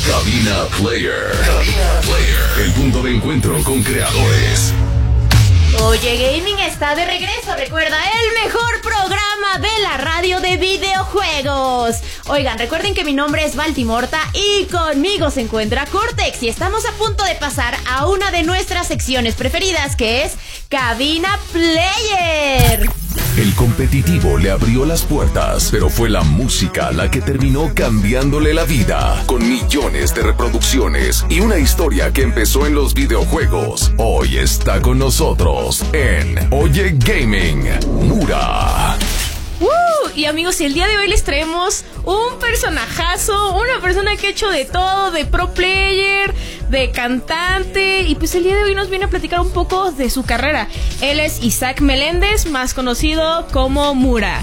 Cabina Player. El punto de encuentro con creadores. Oye Gaming está de regreso, recuerda, el mejor programa de la radio de videojuegos. Oigan, recuerden que mi nombre es Baltimorta y conmigo se encuentra Cortex y estamos a punto de pasar a una de nuestras secciones preferidas, que es Cabina Player. El competitivo le abrió las puertas, pero fue la música la que terminó cambiándole la vida. Con millones de reproducciones y una historia que empezó en los videojuegos, hoy está con nosotros en Oye Gaming, Mura. Y amigos, el día de hoy les traemos un personajazo, una persona que ha hecho de todo, de pro player, de cantante, y pues el día de hoy nos viene a platicar un poco de su carrera. Él es Isaac Meléndez, más conocido como Mura.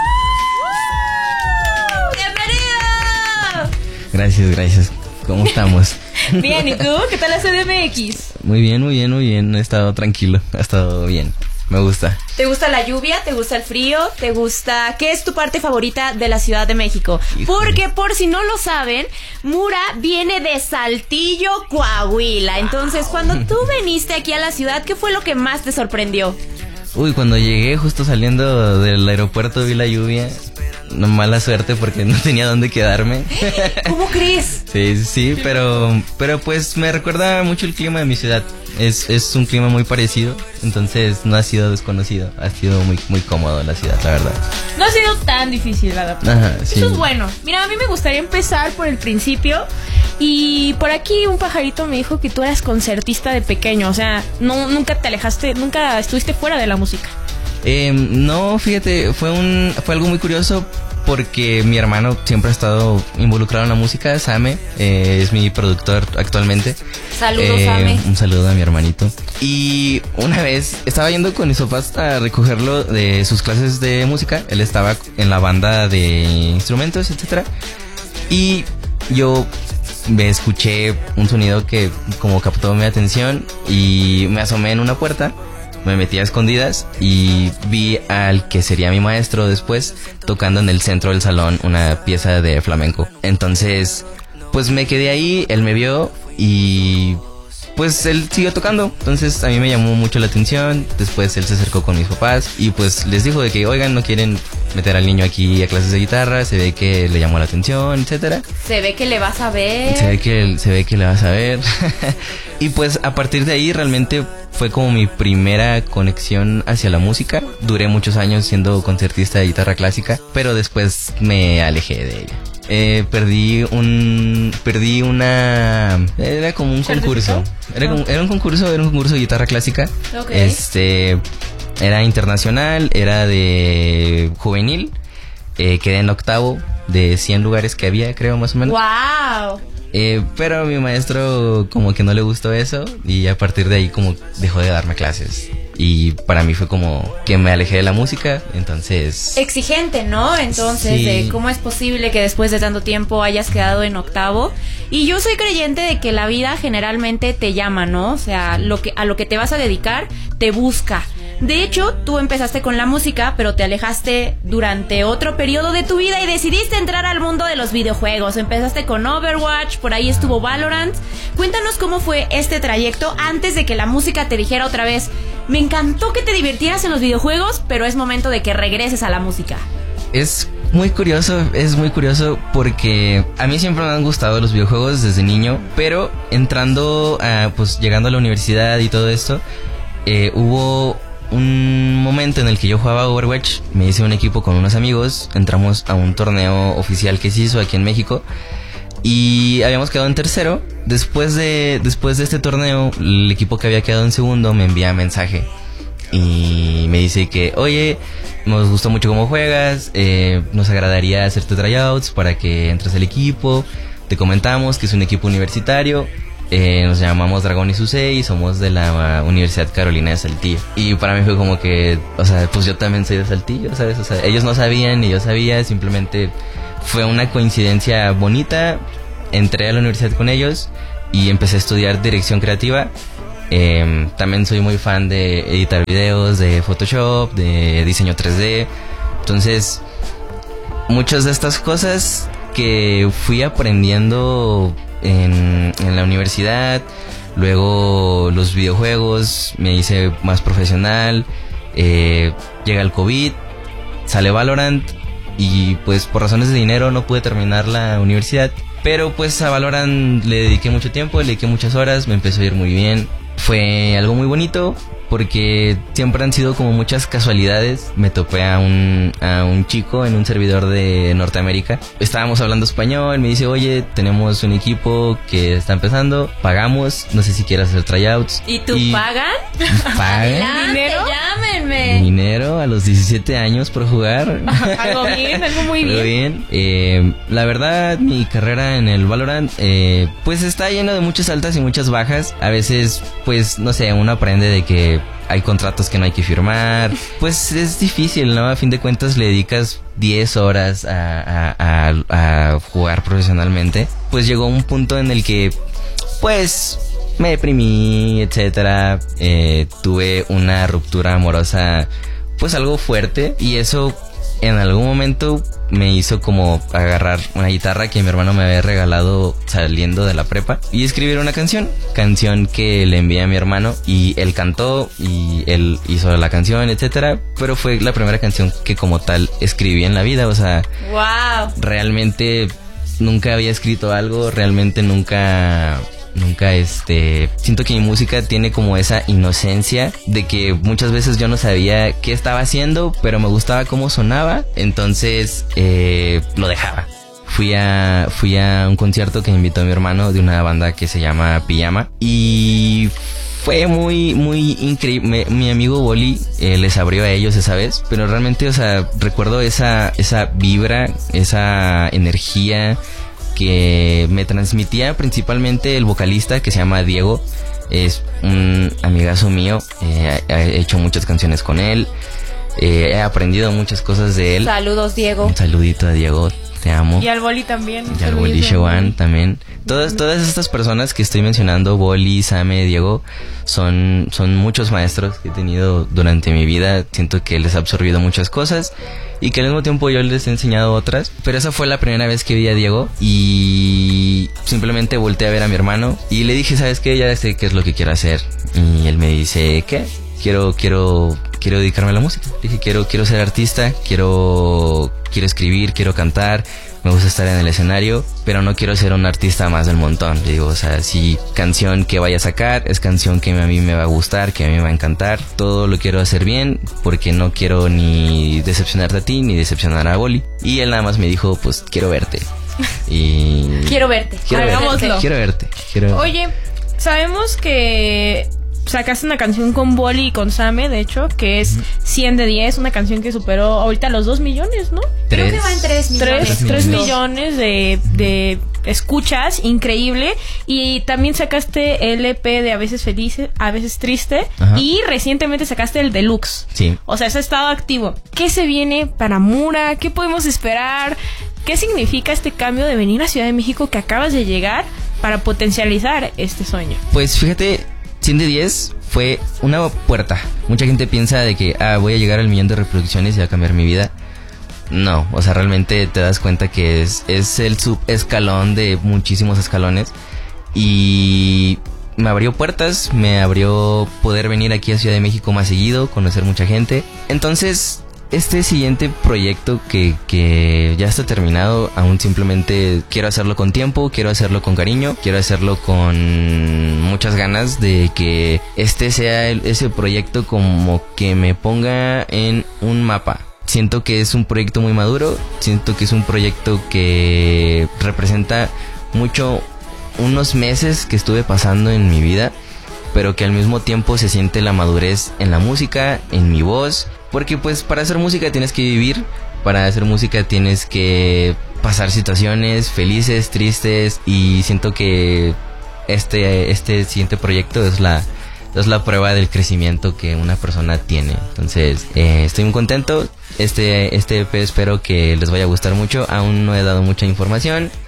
¡Bienvenido! Gracias. ¿Cómo estamos? Bien, ¿y tú? ¿Qué tal la CDMX? Muy bien. He estado tranquilo, ha estado bien. Me gusta. ¿Te gusta la lluvia? ¿Te gusta el frío? ¿Te gusta...? ¿Qué es tu parte favorita de la Ciudad de México? Híjole. Porque por si no lo saben, Mura viene de Saltillo, Coahuila. Entonces, cuando tú viniste aquí a la ciudad, ¿qué fue lo que más te sorprendió? Cuando llegué justo saliendo del aeropuerto vi la lluvia. No, mala suerte porque no tenía dónde quedarme. ¿Cómo crees? Sí, pero pues me recuerda mucho el clima de mi ciudad. Es un clima muy parecido, entonces no ha sido desconocido. Ha sido muy cómodo la ciudad, la verdad. No ha sido tan difícil adaptar. Ajá, sí. Eso es bueno. Mira, a mí me gustaría empezar por el principio. Y por aquí un pajarito me dijo que tú eras concertista de pequeño. O sea, nunca te alejaste, nunca estuviste fuera de la música. No, fíjate, fue algo muy curioso porque mi hermano siempre ha estado involucrado en la música. Same es mi productor actualmente. Saludos, Same. Un saludo a mi hermanito. Y una vez estaba yendo con mis papás a recogerlo de sus clases de música. Él estaba en la banda de instrumentos, etcétera. Y yo me escuché un sonido que como captó mi atención y me asomé en una puerta. Me metí a escondidas y vi al que sería mi maestro después tocando en el centro del salón una pieza de flamenco. Entonces, pues me quedé ahí, él me vio y pues él siguió tocando. Entonces a mí me llamó mucho la atención. Después él se acercó con mis papás y pues les dijo de que, oigan, ¿no quieren meter al niño aquí a clases de guitarra? Se ve que le llamó la atención, etcétera. Se ve que le vas a ver. Se ve que le vas a ver. Y pues a partir de ahí realmente fue como mi primera conexión hacia la música. Duré muchos años siendo concertista de guitarra clásica, pero después me alejé de ella. Perdí una... Era como un concurso. Era un concurso de guitarra clásica. Okay. Era internacional, era de juvenil. Quedé en octavo de 100 lugares que había, creo, más o menos. ¡Wow! Pero a mi maestro como que no le gustó eso y a partir de ahí como dejó de darme clases. Y para mí fue como que me alejé de la música, entonces... Exigente, ¿no? Entonces, sí. De cómo es posible que después de tanto tiempo hayas quedado en octavo. Y yo soy creyente de que la vida generalmente te llama, ¿no? O sea, a lo que te vas a dedicar, te busca. De hecho, tú empezaste con la música, pero te alejaste durante otro periodo de tu vida y decidiste entrar al mundo de los videojuegos. Empezaste con Overwatch, por ahí estuvo Valorant. Cuéntanos cómo fue este trayecto antes de que la música te dijera otra vez: me encantó que te divirtieras en los videojuegos, pero es momento de que regreses a la música. Es muy curioso porque a mí siempre me han gustado los videojuegos desde niño, pero llegando a la universidad y todo esto, hubo un momento en el que yo jugaba Overwatch, me hice un equipo con unos amigos, entramos a un torneo oficial que se hizo aquí en México y habíamos quedado en tercero. Después de este torneo, el equipo que había quedado en segundo me envía mensaje y me dice que, oye, nos gustó mucho cómo juegas, nos agradaría hacerte tryouts para que entres al equipo. Te comentamos que es un equipo universitario. Nos llamamos Dragón y Susei y somos de la Universidad Carolina de Saltillo. Y para mí fue como que, o sea, pues yo también soy de Saltillo, ¿sabes? O sea, ellos no sabían ni yo sabía, simplemente fue una coincidencia bonita. Entré a la universidad con ellos y empecé a estudiar dirección creativa. También soy muy fan de editar videos, de Photoshop, de diseño 3D. Entonces, muchas de estas cosas que fui aprendiendo en la universidad, luego los videojuegos, me hice más profesional, llega el COVID, sale Valorant y pues por razones de dinero no pude terminar la universidad, pero pues a Valorant le dediqué mucho tiempo, le dediqué muchas horas, me empezó a ir muy bien, fue algo muy bonito porque siempre han sido como muchas casualidades. Me topé a un chico en un servidor de Norteamérica, estábamos hablando español, me dice, oye, tenemos un equipo que está empezando, pagamos, no sé si quieres hacer tryouts. ¿Y tú pagan? ¿Pagan? ¿Dinero? Llámenme. Dinero a los 17 años por jugar. Algo bien, algo muy Algo bien. La verdad, mi carrera en el Valorant, pues está lleno de muchas altas y muchas bajas. A veces, pues, no sé, uno aprende de que hay contratos que no hay que firmar. Pues es difícil, ¿no? A fin de cuentas le dedicas 10 horas a jugar profesionalmente. Pues llegó un punto en el que, pues, me deprimí, etcétera. Tuve una ruptura amorosa, pues algo fuerte, y eso en algún momento me hizo como agarrar una guitarra que mi hermano me había regalado saliendo de la prepa y escribir una canción que le envié a mi hermano, y él cantó y él hizo la canción, etcétera. Pero fue la primera canción que como tal escribí en la vida, o sea, wow. Realmente nunca había escrito algo, realmente nunca siento que mi música tiene como esa inocencia de que muchas veces yo no sabía qué estaba haciendo, pero me gustaba cómo sonaba, entonces lo dejaba. Fui a un concierto que me invitó mi hermano de una banda que se llama Pijama y fue muy increíble. Mi amigo Boli les abrió a ellos esa vez, pero realmente, o sea, recuerdo esa vibra, esa energía que me transmitía principalmente el vocalista, que se llama Diego. Es un amigazo mío, he hecho muchas canciones con él, he aprendido muchas cosas de él. Saludos, Diego. Un saludito a Diego, te amo. Y al Boli también. Y al Boli Shewan también. Todas estas personas que estoy mencionando, Boli, Same, Diego, son muchos maestros que he tenido durante mi vida. Siento que les he absorbido muchas cosas y que al mismo tiempo yo les he enseñado otras. Pero esa fue la primera vez que vi a Diego y simplemente volteé a ver a mi hermano y le dije, ¿sabes qué? Ya sé qué es lo que quiero hacer. Y él me dice, ¿qué? Quiero dedicarme a la música. Dije, quiero ser artista, quiero escribir, quiero cantar, me gusta estar en el escenario, pero no quiero ser un artista más del montón. Le digo, o sea, si canción que vaya a sacar es canción que a mí me va a gustar, que a mí me va a encantar, todo lo quiero hacer bien, porque no quiero ni decepcionarte a ti, ni decepcionar a Boli. Y él nada más me dijo, pues quiero verte. Y quiero verte. Hagámoslo. Quiero verte. Oye, sabemos que sacaste una canción con Boli y con Same, de hecho, que es 100 de 10, una canción que superó ahorita los 2 millones, ¿no? Creo que va en 3 millones. 3 millones de escuchas, increíble. Y también sacaste el EP de A veces feliz, a veces triste. Ajá. Y recientemente sacaste el Deluxe. Sí. O sea, eso ha estado activo. ¿Qué se viene para Mura? ¿Qué podemos esperar? ¿Qué significa este cambio de venir a Ciudad de México que acabas de llegar para potencializar este sueño? Pues fíjate, 100 de 10 fue una puerta. Mucha gente piensa de que voy a llegar al 1,000,000 de reproducciones y va a cambiar mi vida. No, o sea, realmente te das cuenta que es el subescalón de muchísimos escalones. Y me abrió puertas, me abrió poder venir aquí a Ciudad de México más seguido, conocer mucha gente. Entonces, este siguiente proyecto que ya está terminado, aún simplemente quiero hacerlo con tiempo, quiero hacerlo con cariño, quiero hacerlo con muchas ganas de que este sea ese proyecto como que me ponga en un mapa. Siento que es un proyecto muy maduro, siento que es un proyecto que representa mucho unos meses que estuve pasando en mi vida, pero que al mismo tiempo se siente la madurez en la música, en mi voz. Porque pues para hacer música tienes que vivir, para hacer música tienes que pasar situaciones felices, tristes, y siento que este siguiente proyecto es la prueba del crecimiento que una persona tiene. Entonces estoy muy contento. Este EP espero que les vaya a gustar mucho. Aún no he dado mucha información,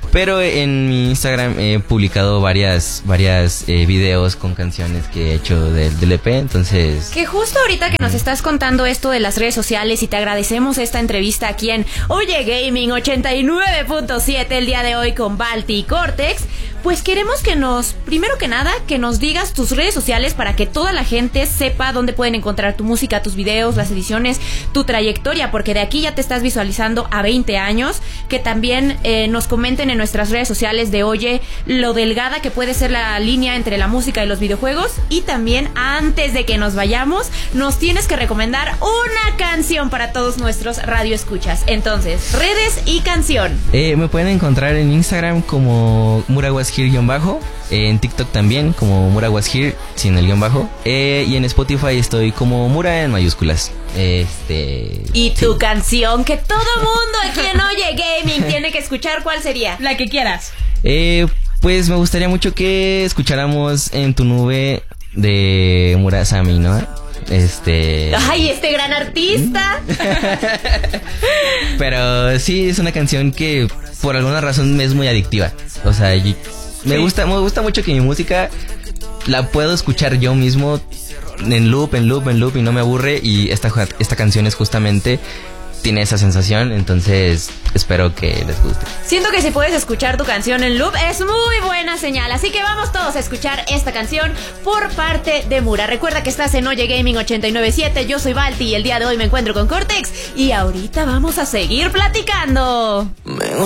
Pero en mi Instagram he publicado varias videos con canciones que he hecho del EP, entonces... Que justo ahorita que nos estás contando esto de las redes sociales y te agradecemos esta entrevista aquí en Oye Gaming 89.7 el día de hoy con Balti y Cortex, pues queremos que primero que nada, que nos digas tus redes sociales para que toda la gente sepa dónde pueden encontrar tu música, tus videos, las ediciones, tu trayectoria, porque de aquí ya te estás visualizando a 20 años, que también nos comenten en nuestras redes sociales de Oye lo delgada que puede ser la línea entre la música y los videojuegos, y también antes de que nos vayamos, nos tienes que recomendar una canción para todos nuestros radioescuchas. Entonces, redes y canción. Me pueden encontrar en Instagram como MuraWasHere_, en TikTok también como MuraWasHere sin el guión-bajo, y en Spotify estoy como Mura en mayúsculas. Y tu canción que todo mundo aquí en Oye Gaming tiene que escuchar, ¿cuál sería? La que quieras. Pues me gustaría mucho que escucháramos En tu nube de Murasami, ¿no? ¡Ay, este gran artista! Pero sí, es una canción que por alguna razón es muy adictiva. O sea, me gusta mucho que mi música la puedo escuchar yo mismo en loop y no me aburre, y esta canción es justamente tiene esa sensación, entonces espero que les guste. Siento que si puedes escuchar tu canción en loop es muy buena señal, así que vamos todos a escuchar esta canción por parte de Mura. Recuerda que estás en Oye Gaming 89.7, yo soy Balti y el día de hoy me encuentro con Cortex y ahorita vamos a seguir platicando.